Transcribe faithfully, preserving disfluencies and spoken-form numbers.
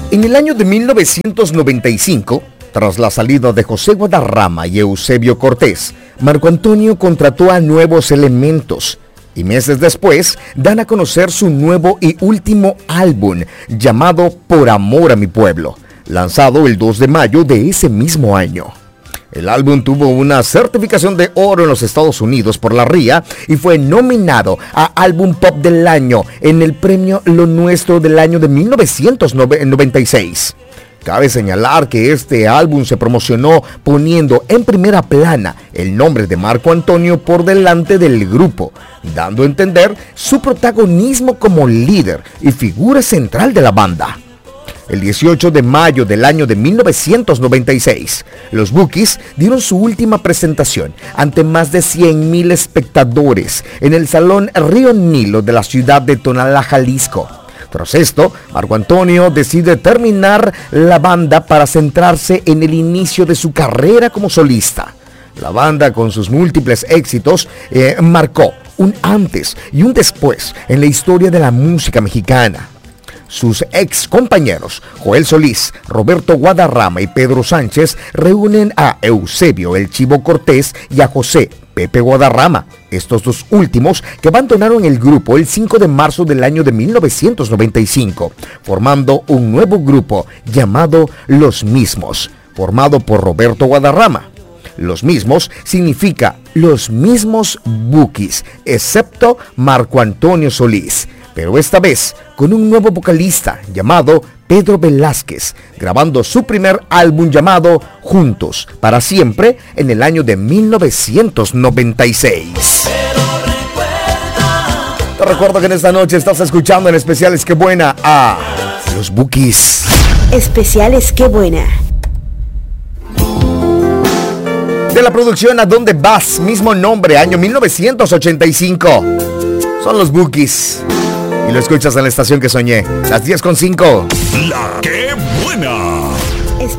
En el año de mil novecientos noventa y cinco, tras la salida de José Guadarrama y Eusebio Cortés, Marco Antonio contrató a Nuevos Elementos y meses después dan a conocer su nuevo y último álbum llamado Por Amor a Mi Pueblo, lanzado el dos de mayo de ese mismo año. El álbum tuvo una certificación de oro en los Estados Unidos por la R I A y fue nominado a Álbum Pop del Año en el premio Lo Nuestro del año de mil novecientos noventa y seis. Cabe señalar que este álbum se promocionó poniendo en primera plana el nombre de Marco Antonio por delante del grupo, dando a entender su protagonismo como líder y figura central de la banda. El dieciocho de mayo del año de mil novecientos noventa y seis, los Bukis dieron su última presentación ante más de cien mil espectadores en el Salón Río Nilo de la ciudad de Tonalá, Jalisco. Tras esto, Marco Antonio decide terminar la banda para centrarse en el inicio de su carrera como solista. La banda, con sus múltiples éxitos, eh, marcó un antes y un después en la historia de la música mexicana. Sus ex compañeros, Joel Solís, Roberto Guadarrama y Pedro Sánchez, reúnen a Eusebio El Chivo Cortés y a José Pepe Guadarrama, estos dos últimos que abandonaron el grupo el cinco de marzo del año de mil novecientos noventa y cinco, formando un nuevo grupo llamado Los Mismos, formado por Roberto Guadarrama. Los Mismos significa los mismos Bukis, excepto Marco Antonio Solís, pero esta vez con un nuevo vocalista llamado Pedro Velázquez, grabando su primer álbum llamado Juntos para Siempre en el año de mil novecientos noventa y seis. Te recuerdo que en esta noche estás escuchando en Especiales Qué Buena a Los Bukis. Especiales Qué Buena. De la producción ¿A Dónde Vas? Mismo nombre, año mil novecientos ochenta y cinco. Son Los Bukis. Y lo escuchas en la estación que soñé, las diez con cinco. La Qué Buena.